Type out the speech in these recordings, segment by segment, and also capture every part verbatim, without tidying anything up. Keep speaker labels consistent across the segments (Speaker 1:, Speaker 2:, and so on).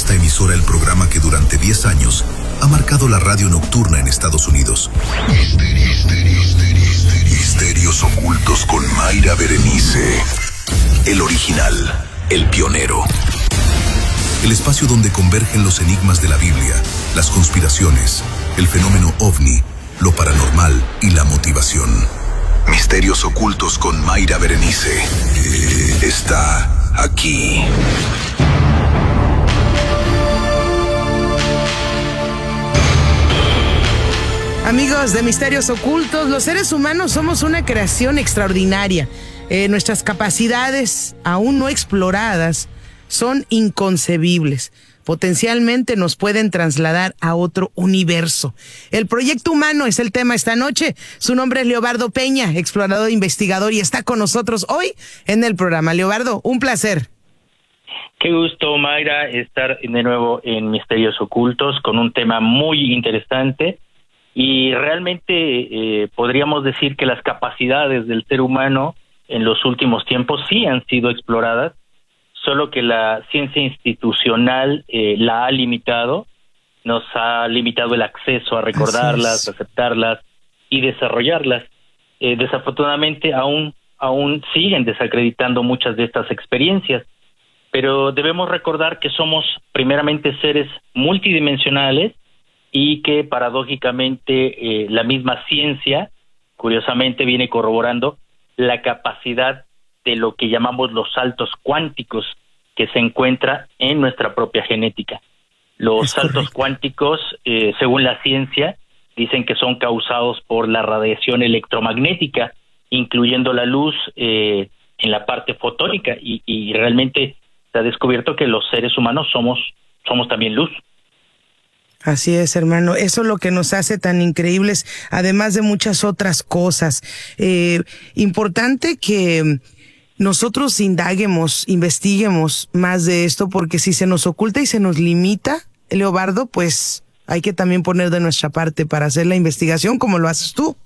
Speaker 1: esta emisora el programa que durante diez años ha marcado la radio nocturna en Estados Unidos. Misterio, misterio, misterio, misterio. Misterios ocultos con Mayra Berenice. El original, el pionero. El espacio donde convergen los enigmas de la Biblia, las conspiraciones, el fenómeno ovni, lo paranormal y la motivación. Misterios ocultos con Mayra Berenice. Eh, está aquí.
Speaker 2: Amigos de Misterios Ocultos, los seres humanos somos una creación extraordinaria. Eh, nuestras capacidades, aún no exploradas, son inconcebibles. Potencialmente nos pueden trasladar a otro universo. El proyecto humano es el tema esta noche. Su nombre es Leobardo Peña, explorador e investigador, y está con nosotros hoy en el programa. Leobardo, un placer.
Speaker 3: Qué gusto, Mayra, estar de nuevo en Misterios Ocultos con un tema muy interesante. Y realmente eh, podríamos decir que las capacidades del ser humano en los últimos tiempos sí han sido exploradas, solo que la ciencia institucional eh, la ha limitado, nos ha limitado el acceso a recordarlas, aceptarlas y desarrollarlas. Eh, desafortunadamente aún, aún siguen desacreditando muchas de estas experiencias, pero debemos recordar que somos primeramente seres multidimensionales y que paradójicamente eh, la misma ciencia, curiosamente, viene corroborando la capacidad de lo que llamamos los saltos cuánticos que se encuentra en nuestra propia genética. Los saltos cuánticos, eh, según la ciencia, dicen que son causados por la radiación electromagnética, incluyendo la luz eh, en la parte fotónica, y, y realmente se ha descubierto que los seres humanos somos, somos también luz.
Speaker 2: Así es, hermano. Eso es lo que nos hace tan increíbles, además de muchas otras cosas. Eh, importante que nosotros indaguemos, investiguemos más de esto, porque si se nos oculta y se nos limita, Leobardo, pues hay que también poner de nuestra parte para hacer la investigación como lo haces tú.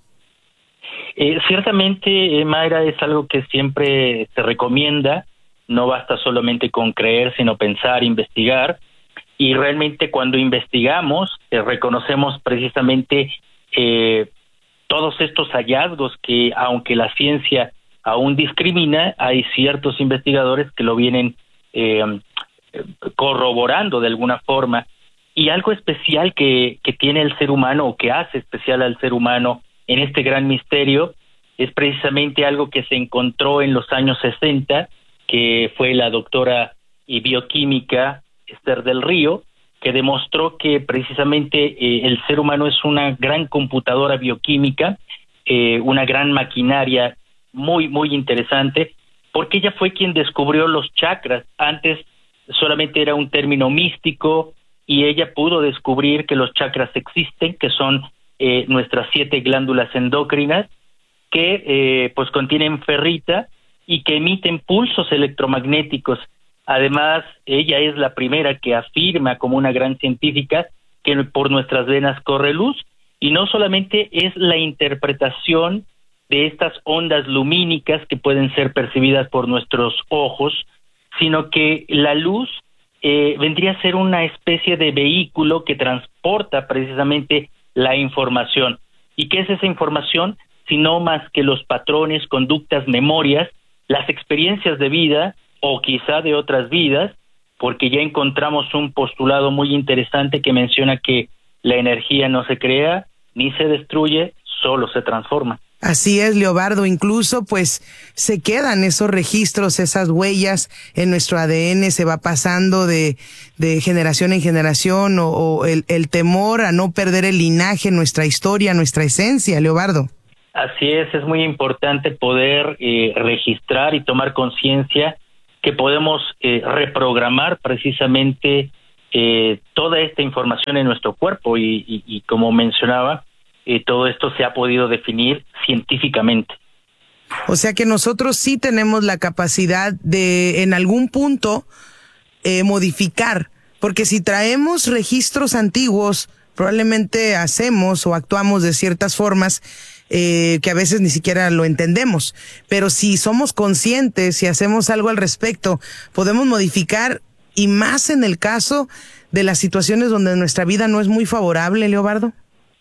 Speaker 3: Eh, ciertamente, eh, Mayra, es algo que siempre se recomienda. No basta solamente con creer, sino pensar, investigar. Y realmente cuando investigamos, eh, reconocemos precisamente eh, todos estos hallazgos que, aunque la ciencia aún discrimina, hay ciertos investigadores que lo vienen eh, corroborando de alguna forma. Y algo especial que, que tiene el ser humano, o que hace especial al ser humano en este gran misterio, es precisamente algo que se encontró en los años sesenta, que fue la doctora y bioquímica Esther del Río, que demostró que precisamente eh, el ser humano es una gran computadora bioquímica, eh, una gran maquinaria muy, muy interesante, porque ella fue quien descubrió los chakras. Antes solamente era un término místico, y ella pudo descubrir que los chakras existen, que son eh, nuestras siete glándulas endocrinas, que eh, pues contienen ferrita y que emiten pulsos electromagnéticos. Además, ella es la primera que afirma, como una gran científica, que por nuestras venas corre luz, y no solamente es la interpretación de estas ondas lumínicas que pueden ser percibidas por nuestros ojos, sino que la luz eh, vendría a ser una especie de vehículo que transporta precisamente la información. ¿Y qué es esa información? Sino más que los patrones, conductas, memorias, las experiencias de vida, o quizá de otras vidas, porque ya encontramos un postulado muy interesante que menciona que la energía no se crea ni se destruye, solo se transforma.
Speaker 2: Así es, Leobardo. Incluso pues se quedan esos registros, esas huellas en nuestro A D N, se va pasando de, de generación en generación, o, o el, el temor a no perder el linaje, nuestra historia, nuestra esencia, Leobardo.
Speaker 3: Así es, es muy importante poder eh, registrar y tomar conciencia que podemos eh, reprogramar precisamente eh, toda esta información en nuestro cuerpo, y, y, y como mencionaba, eh, todo esto se ha podido definir científicamente.
Speaker 2: O sea que nosotros sí tenemos la capacidad de, en algún punto, eh, modificar, porque si traemos registros antiguos, probablemente hacemos o actuamos de ciertas formas eh, que a veces ni siquiera lo entendemos. Pero si somos conscientes y hacemos algo al respecto, podemos modificar y más en el caso de las situaciones donde nuestra vida no es muy favorable, Leobardo?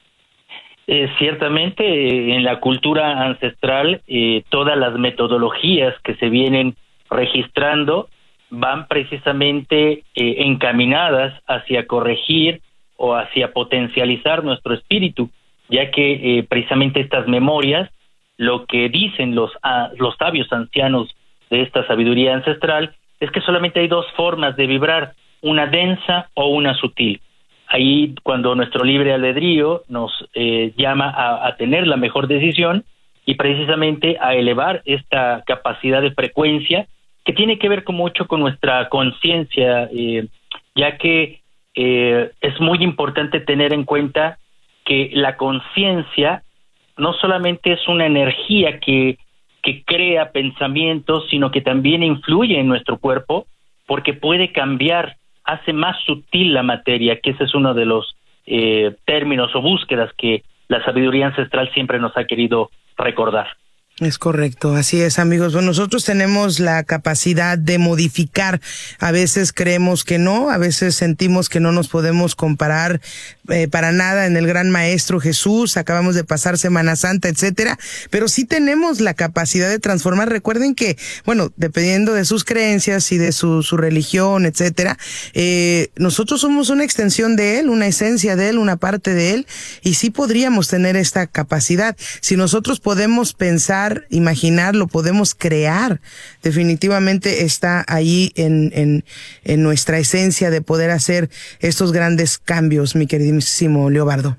Speaker 3: Eh, ciertamente, eh, en la cultura ancestral, eh, todas las metodologías que se vienen registrando van precisamente eh, encaminadas hacia corregir o hacia potencializar nuestro espíritu, ya que eh, precisamente estas memorias, lo que dicen los, ah, los sabios ancianos de esta sabiduría ancestral, es que solamente hay dos formas de vibrar, una densa o una sutil. Ahí, cuando nuestro libre albedrío nos eh, llama a, a tener la mejor decisión y precisamente a elevar esta capacidad de frecuencia que tiene que ver con mucho con nuestra conciencia, eh, ya que eh, es muy importante tener en cuenta que la conciencia no solamente es una energía que, que crea pensamientos, sino que también influye en nuestro cuerpo porque puede cambiar, hace más sutil la materia, que ese es uno de los eh, términos o búsquedas que la sabiduría ancestral siempre nos ha querido recordar.
Speaker 2: Es correcto, así es, amigos. Bueno, nosotros tenemos la capacidad de modificar. A veces creemos que no, a veces sentimos que no nos podemos comparar eh, para nada en el gran maestro Jesús. Acabamos de pasar Semana Santa, etcétera, pero sí tenemos la capacidad de transformar. Recuerden que, bueno, dependiendo de sus creencias y de su, su religión, etcétera, eh, nosotros somos una extensión de él, una esencia de él, una parte de él, y sí podríamos tener esta capacidad. Si nosotros podemos pensar, imaginar, lo podemos crear, definitivamente está ahí en, en, en nuestra esencia de poder hacer estos grandes cambios, mi queridísimo Leobardo.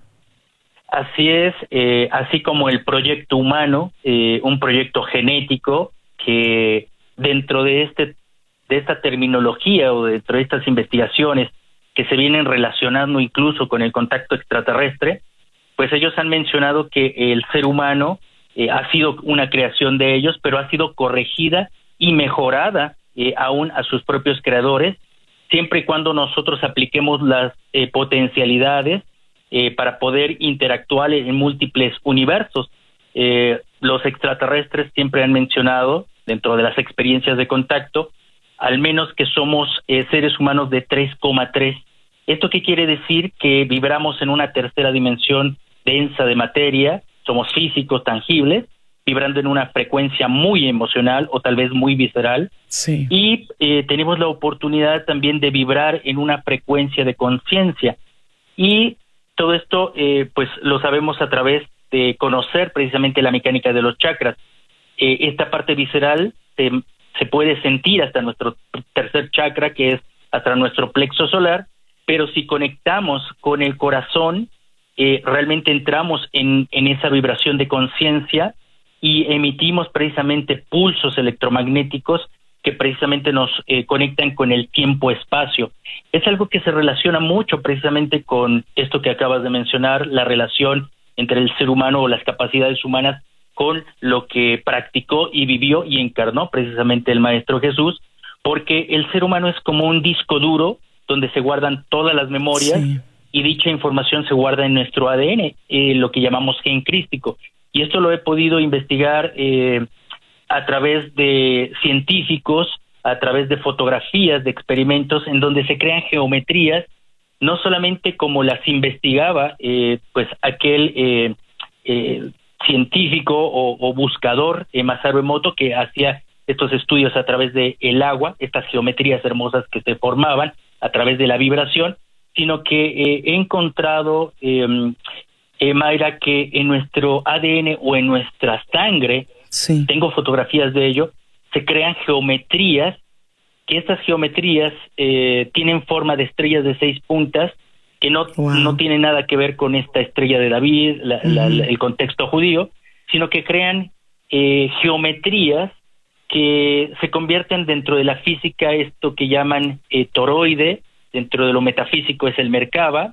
Speaker 3: Así es, eh, así como el proyecto humano, eh, un proyecto genético que dentro de este de esta terminología o dentro de estas investigaciones que se vienen relacionando incluso con el contacto extraterrestre, pues ellos han mencionado que el ser humano Eh, ha sido una creación de ellos, pero ha sido corregida y mejorada eh, aún a sus propios creadores, siempre y cuando nosotros apliquemos las eh, potencialidades eh, para poder interactuar en múltiples universos. Eh, los extraterrestres siempre han mencionado, dentro de las experiencias de contacto, al menos que somos eh, seres humanos de tres coma tres. ¿Esto qué quiere decir? Que vibramos en una tercera dimensión densa de materia, somos físicos, tangibles, vibrando en una frecuencia muy emocional o tal vez muy visceral.
Speaker 2: Sí.
Speaker 3: Y eh, tenemos la oportunidad también de vibrar en una frecuencia de conciencia. Y todo esto, eh, pues lo sabemos a través de conocer precisamente la mecánica de los chakras. Eh, esta parte visceral se, se puede sentir hasta nuestro tercer chakra, que es hasta nuestro plexo solar, pero si conectamos con el corazón, Eh, realmente entramos en, en esa vibración de conciencia y emitimos precisamente pulsos electromagnéticos que precisamente nos eh, conectan con el tiempo-espacio. Es algo que se relaciona mucho precisamente con esto que acabas de mencionar, la relación entre el ser humano o las capacidades humanas con lo que practicó y vivió y encarnó precisamente el Maestro Jesús, porque el ser humano es como un disco duro donde se guardan todas las memorias. Sí. Y dicha información se guarda en nuestro A D N, eh, lo que llamamos gen crístico. Y esto lo he podido investigar eh, a través de científicos, a través de fotografías, de experimentos, en donde se crean geometrías, no solamente como las investigaba eh, pues aquel eh, eh, científico o, o buscador, eh, Masaru Emoto, que hacía estos estudios a través de el agua, estas geometrías hermosas que se formaban a través de la vibración, sino que eh, he encontrado, eh, eh, Mayra, que en nuestro A D N o en nuestra sangre, sí. Tengo fotografías de ello, se crean geometrías, que estas geometrías eh, tienen forma de estrellas de seis puntas, que no, wow. no tienen nada que ver con esta estrella de David, la, uh-huh. la, la, el contexto judío, sino que crean eh, geometrías que se convierten dentro de la física, esto que llaman eh, toroide, dentro de lo metafísico es el Merkaba,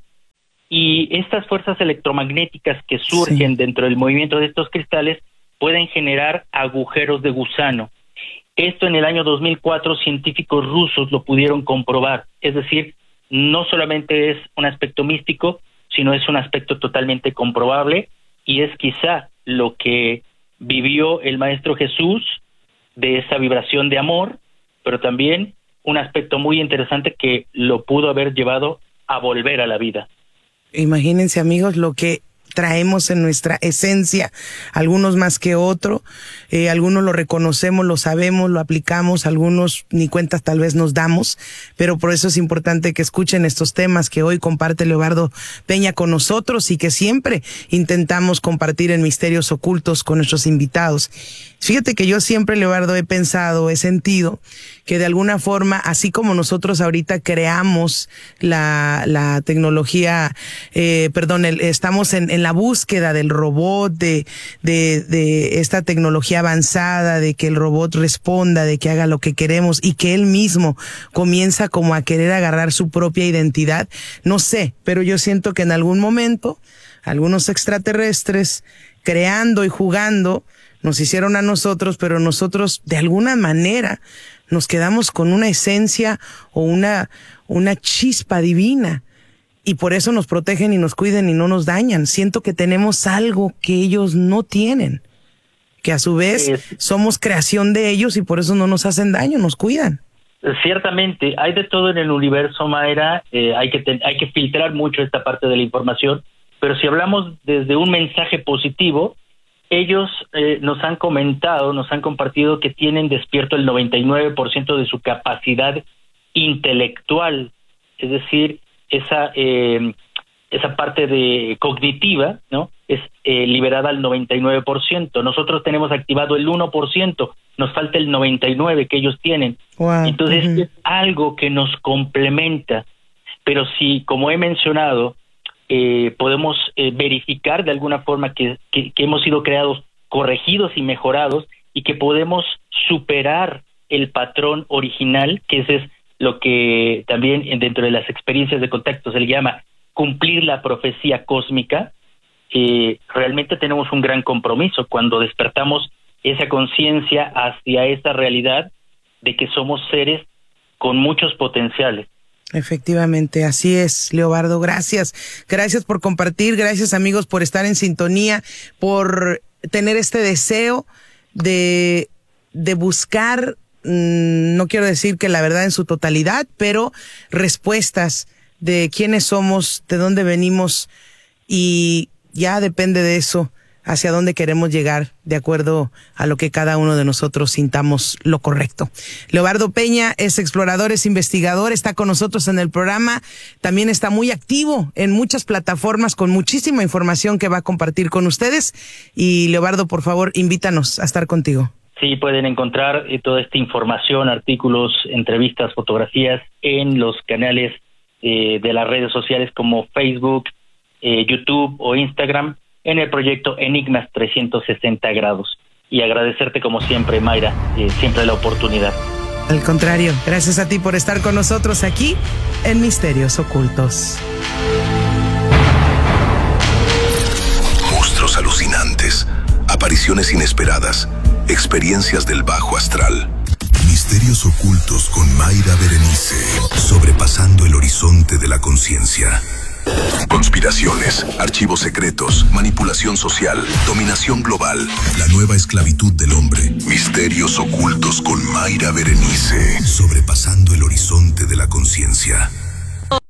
Speaker 3: y estas fuerzas electromagnéticas que surgen sí. dentro del movimiento de estos cristales pueden generar agujeros de gusano. Esto en el año dos mil cuatro científicos rusos lo pudieron comprobar, es decir, no solamente es un aspecto místico, sino es un aspecto totalmente comprobable, y es quizá lo que vivió el Maestro Jesús de esa vibración de amor, pero también un aspecto muy interesante que lo pudo haber llevado a volver a la vida.
Speaker 2: Imagínense, amigos, lo que traemos en nuestra esencia, algunos más que otro, eh, algunos lo reconocemos, lo sabemos, lo aplicamos, algunos ni cuentas tal vez nos damos, pero por eso es importante que escuchen estos temas que hoy comparte Leobardo Peña con nosotros y que siempre intentamos compartir en Misterios Ocultos con nuestros invitados. Fíjate que yo siempre, Leobardo, he pensado, he sentido que de alguna forma, así como nosotros ahorita creamos la, la tecnología, eh, perdón, el, estamos en, en la búsqueda del robot, de, de, de esta tecnología avanzada, de que el robot responda, de que haga lo que queremos y que él mismo comienza como a querer agarrar su propia identidad. No sé, pero yo siento que en algún momento algunos extraterrestres creando y jugando nos hicieron a nosotros, pero nosotros de alguna manera nos quedamos con una esencia o una, una chispa divina. Y por eso nos protegen y nos cuidan y no nos dañan. Siento que tenemos algo que ellos no tienen, que a su vez eh, somos creación de ellos y por eso no nos hacen daño, nos cuidan.
Speaker 3: Ciertamente, hay de todo en el universo, Mayra, eh, hay que ten, hay que filtrar mucho esta parte de la información, pero si hablamos desde un mensaje positivo, ellos eh, nos han comentado, nos han compartido que tienen despierto el noventa y nueve por ciento de su capacidad intelectual, es decir, esa eh, esa parte de cognitiva, ¿no? Es eh, liberada al noventa y nueve por ciento. Nosotros tenemos activado el uno por ciento, nos falta el noventa y nueve por ciento que ellos tienen.
Speaker 2: Wow.
Speaker 3: Entonces
Speaker 2: Uh-huh.
Speaker 3: es algo que nos complementa, pero si, como he mencionado, eh, podemos eh, verificar de alguna forma que, que, que hemos sido creados, corregidos y mejorados, y que podemos superar el patrón original, que ese es lo que también dentro de las experiencias de contacto se le llama cumplir la profecía cósmica. Eh, realmente tenemos un gran compromiso cuando despertamos esa conciencia hacia esa realidad de que somos seres con muchos potenciales.
Speaker 2: Efectivamente, así es, Leobardo, gracias. Gracias por compartir, gracias amigos por estar en sintonía, por tener este deseo de, de buscar, no quiero decir que la verdad en su totalidad, pero respuestas de quiénes somos, de dónde venimos, y ya depende de eso hacia dónde queremos llegar, de acuerdo a lo que cada uno de nosotros sintamos lo correcto. Leobardo Peña es explorador, es investigador, está con nosotros en el programa, también está muy activo en muchas plataformas con muchísima información que va a compartir con ustedes. Y Leobardo, por favor, invítanos a estar contigo.
Speaker 3: Sí, pueden encontrar eh, toda esta información, artículos, entrevistas, fotografías en los canales eh, de las redes sociales como Facebook, eh, YouTube o Instagram, en el proyecto Enigmas trescientos sesenta grados. Y agradecerte como siempre, Mayra, eh, siempre la oportunidad.
Speaker 2: Al contrario, gracias a ti por estar con nosotros aquí en Misterios Ocultos.
Speaker 1: Monstruos alucinantes, apariciones inesperadas, experiencias del bajo astral. Misterios Ocultos con Mayra Berenice, sobrepasando el horizonte de la conciencia. Conspiraciones, archivos secretos, manipulación social, dominación global, la nueva esclavitud del hombre. Misterios Ocultos con Mayra Berenice, sobrepasando el horizonte de la conciencia.